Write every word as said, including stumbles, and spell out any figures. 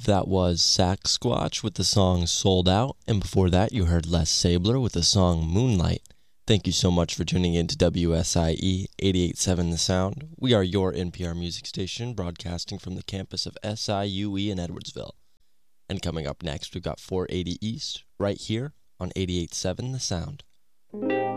That was Sasquatch with the song Sold Out, and before that you heard Les Sabler with the song Moonlight. Thank you so much for tuning in to W S I E eighty-eight point seven The Sound. We are your N P R music station, broadcasting from the campus of S I U E in Edwardsville. And coming up next, we've got four eighty East, right here on eighty-eight point seven The Sound.